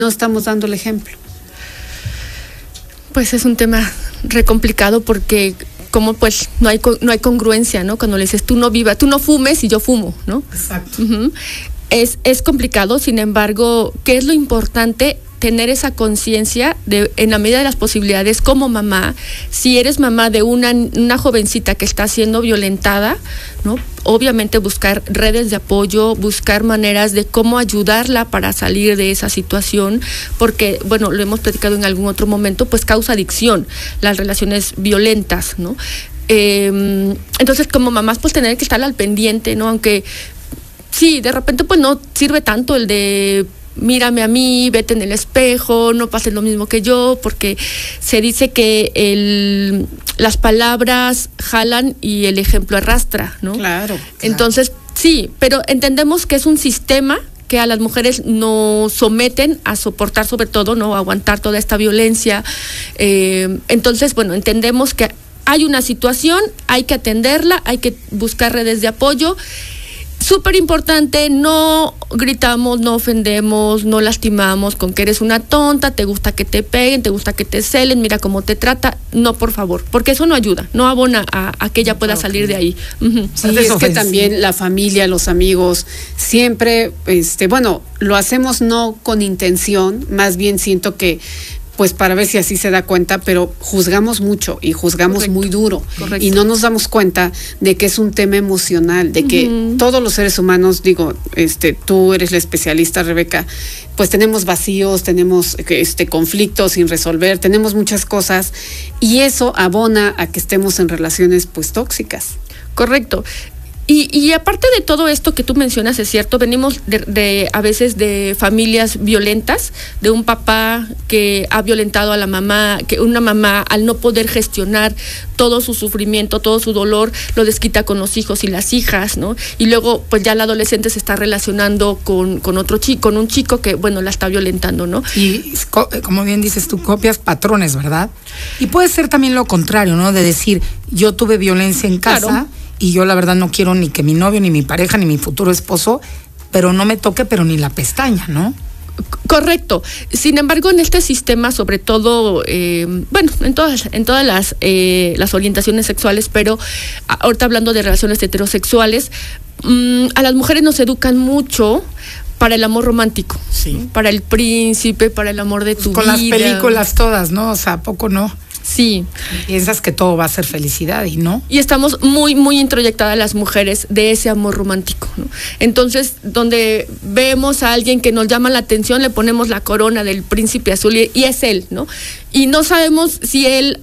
no estamos dando el ejemplo? Pues es un tema re complicado porque como pues no hay congruencia, ¿no? Cuando le dices tú no fumes y yo fumo, ¿no? Exacto. Uh-huh. Es complicado, sin embargo, ¿qué es lo importante? Tener esa conciencia en la medida de las posibilidades como mamá. Si eres mamá de una jovencita que está siendo violentada, ¿no? Obviamente buscar redes de apoyo, buscar maneras de cómo ayudarla para salir de esa situación, porque, bueno, lo hemos platicado en algún otro momento, pues causa adicción, las relaciones violentas, ¿no? Entonces, como mamás, pues tener que estar al pendiente, ¿no? Aunque sí, de repente, pues no sirve tanto el de mírame a mí, vete en el espejo, no pases lo mismo que yo, porque se dice que las palabras jalan y el ejemplo arrastra, ¿no? Claro. Entonces, sí, pero entendemos que es un sistema que a las mujeres nos someten a soportar, sobre todo, ¿no? A aguantar toda esta violencia. Entonces, bueno, entendemos que hay una situación, hay que atenderla, hay que buscar redes de apoyo. Súper importante, no gritamos, no ofendemos, no lastimamos con que eres una tonta, te gusta que te peguen, te gusta que te celen, mira cómo te trata. No, por favor, porque eso no ayuda, no abona a que ella pueda salir de ahí. Uh-huh. Sí, es que también la familia, los amigos, siempre, bueno, lo hacemos no con intención, más bien siento que pues para ver si así se da cuenta, pero juzgamos mucho y juzgamos Correcto. Muy duro. Correcto. Y no nos damos cuenta de que es un tema emocional, de que todos los seres humanos, digo, tú eres la especialista, Rebeca, pues tenemos vacíos, tenemos conflictos sin resolver, tenemos muchas cosas y eso abona a que estemos en relaciones pues tóxicas. Correcto. Y aparte de todo esto que tú mencionas, es cierto, venimos a veces de familias violentas, de un papá que ha violentado a la mamá, que una mamá al no poder gestionar todo su sufrimiento, todo su dolor, lo desquita con los hijos y las hijas, ¿no? Y luego, pues ya la adolescente se está relacionando con otro chico, con un chico que, bueno, la está violentando, ¿no? Y como bien dices, tú copias patrones, ¿verdad? Y puede ser también lo contrario, ¿no? De decir, yo tuve violencia en casa. Claro. Y yo la verdad no quiero ni que mi novio, ni mi pareja, ni mi futuro esposo, pero no me toque, pero ni la pestaña, ¿no? Correcto. Sin embargo, en este sistema, sobre todo, bueno, en todas las orientaciones sexuales, pero ahorita hablando de relaciones heterosexuales, a las mujeres nos educan mucho para el amor romántico, sí. Para el príncipe, para el amor de tu vida. Con las películas todas, ¿no? O sea, ¿a poco no? Sí. Piensas que todo va a ser felicidad y no. Y estamos muy, muy introyectadas las mujeres de ese amor romántico, ¿no? Entonces, donde vemos a alguien que nos llama la atención, le ponemos la corona del príncipe azul y es él, ¿no? Y no sabemos si él,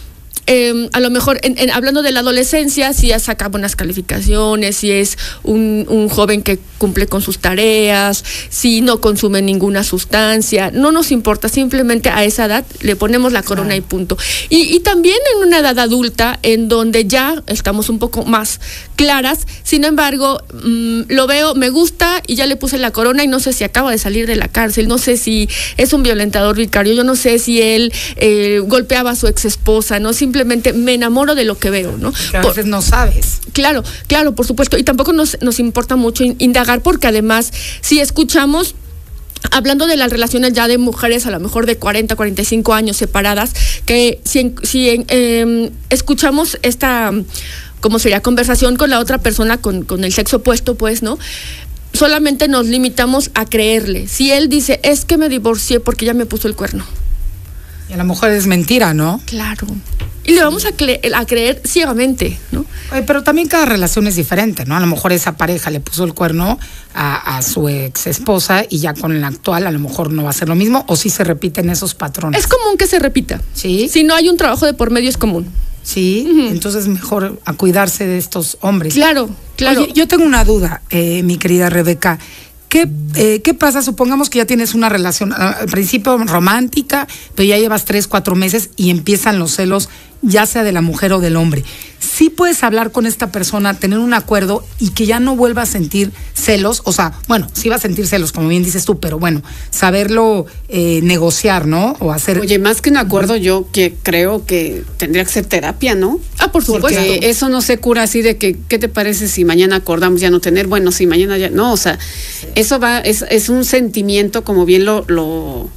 a lo mejor, hablando de la adolescencia, si ya saca buenas calificaciones, si es un joven que cumple con sus tareas, si no consume ninguna sustancia, no nos importa, simplemente a esa edad le ponemos la corona y punto. Y también en una edad adulta, en donde ya estamos un poco más claras, sin embargo, lo veo, me gusta y ya le puse la corona y no sé si acaba de salir de la cárcel, no sé si es un violentador vicario, yo no sé si él golpeaba a su ex esposa, ¿no? Simplemente me enamoro de lo que veo, ¿no? Que a veces no sabes. Claro, por supuesto. Y tampoco nos importa mucho indagar, porque además, si escuchamos, hablando de las relaciones ya de mujeres a lo mejor de 40, 45 años separadas, que si escuchamos esta, ¿cómo sería?, conversación con la otra persona, con el sexo opuesto, pues, ¿no? Solamente nos limitamos a creerle. Si él dice, es que me divorcié porque ya me puso el cuerno. Y a lo mejor es mentira, ¿no? Claro. Y le vamos a creer ciegamente, ¿no? Pero también cada relación es diferente, ¿no? A lo mejor esa pareja le puso el cuerno a su ex esposa y ya con la actual a lo mejor no va a ser lo mismo, o si se repiten esos patrones. Es común que se repita. Sí. Si no hay un trabajo de por medio, es común. Sí, entonces mejor a cuidarse de estos hombres. Claro. Oye, yo tengo una duda, mi querida Rebeca. ¿Qué pasa? Supongamos que ya tienes una relación al principio romántica, pero ya llevas 3, 4 meses y empiezan los celos, ya sea de la mujer o del hombre. Sí puedes hablar con esta persona, tener un acuerdo y que ya no vuelva a sentir celos, o sea, bueno, sí va a sentir celos, como bien dices tú, pero bueno, saberlo negociar, ¿no? O hacer... Oye, más que un acuerdo, yo que creo que tendría que ser terapia, ¿no? Por supuesto. Porque eso no se cura así de que, ¿qué te parece si mañana acordamos ya no tener? Bueno, si mañana ya... No, o sea, eso va, es un sentimiento, como bien lo